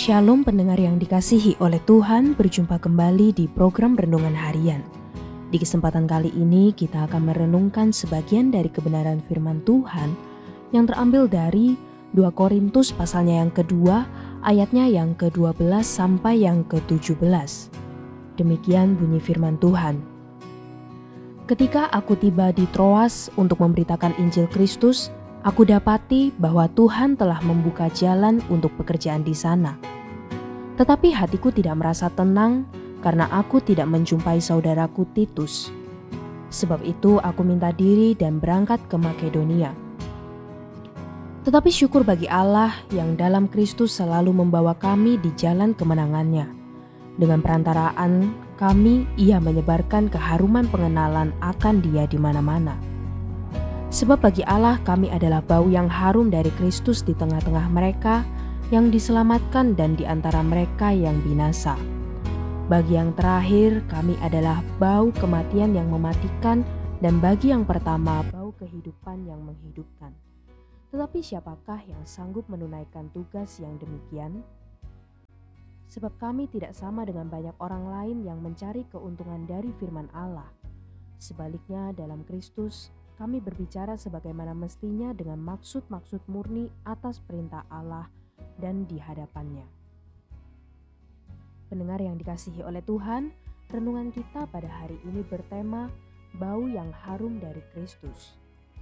Shalom pendengar yang dikasihi oleh Tuhan, berjumpa kembali di program Renungan Harian. Di kesempatan kali ini kita akan merenungkan sebagian dari kebenaran firman Tuhan yang terambil dari 2 Korintus pasalnya yang kedua, ayatnya yang ke-12 sampai yang ke-17. Demikian bunyi firman Tuhan. Ketika aku tiba di Troas untuk memberitakan Injil Kristus, aku dapati bahwa Tuhan telah membuka jalan untuk pekerjaan di sana. Tetapi hatiku tidak merasa tenang karena aku tidak menjumpai saudaraku Titus. Sebab itu aku minta diri dan berangkat ke Makedonia. Tetapi syukur bagi Allah yang dalam Kristus selalu membawa kami di jalan kemenangannya. Dengan perantaraan kami, Ia menyebarkan keharuman pengenalan akan Dia di mana-mana. Sebab bagi Allah kami adalah bau yang harum dari Kristus di tengah-tengah mereka yang diselamatkan dan di antara mereka yang binasa. Bagi yang terakhir kami adalah bau kematian yang mematikan, dan bagi yang pertama bau kehidupan yang menghidupkan. Tetapi siapakah yang sanggup menunaikan tugas yang demikian? Sebab kami tidak sama dengan banyak orang lain yang mencari keuntungan dari firman Allah. Sebaliknya dalam Kristus kami berbicara sebagaimana mestinya dengan maksud-maksud murni atas perintah Allah dan di hadapannya. Pendengar yang dikasihi oleh Tuhan, renungan kita pada hari ini bertema bau yang harum dari Kristus.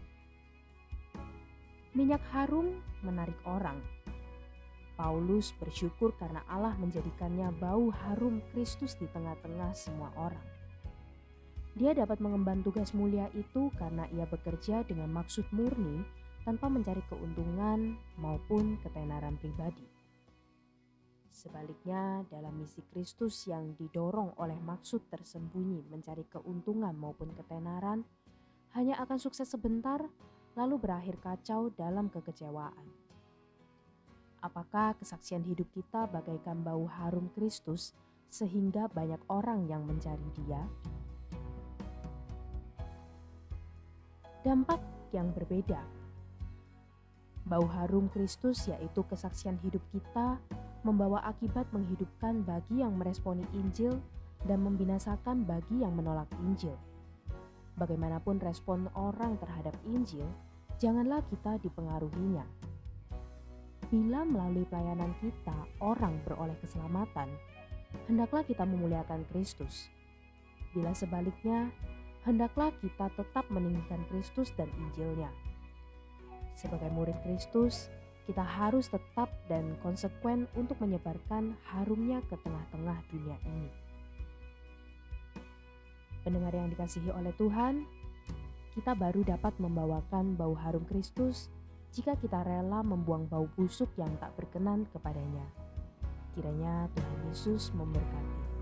Minyak harum menarik orang. Paulus bersyukur karena Allah menjadikannya bau harum Kristus di tengah-tengah semua orang. Dia dapat mengemban tugas mulia itu karena ia bekerja dengan maksud murni tanpa mencari keuntungan maupun ketenaran pribadi. Sebaliknya, dalam misi Kristus yang didorong oleh maksud tersembunyi mencari keuntungan maupun ketenaran, hanya akan sukses sebentar lalu berakhir kacau dalam kekecewaan. Apakah kesaksian hidup kita bagaikan bau harum Kristus sehingga banyak orang yang mencari Dia? Dampak yang berbeda. Bau harum Kristus yaitu kesaksian hidup kita membawa akibat menghidupkan bagi yang meresponi Injil dan membinasakan bagi yang menolak Injil. Bagaimanapun respon orang terhadap Injil, janganlah kita dipengaruhinya. Bila melalui pelayanan kita orang beroleh keselamatan, hendaklah kita memuliakan Kristus. Bila sebaliknya, hendaklah kita tetap meninggikan Kristus dan Injilnya. Sebagai murid Kristus, kita harus tetap dan konsekuen untuk menyebarkan harumnya ke tengah-tengah dunia ini. Pendengar yang dikasihi oleh Tuhan, kita baru dapat membawakan bau harum Kristus jika kita rela membuang bau busuk yang tak berkenan kepadanya. Kiranya Tuhan Yesus memberkati.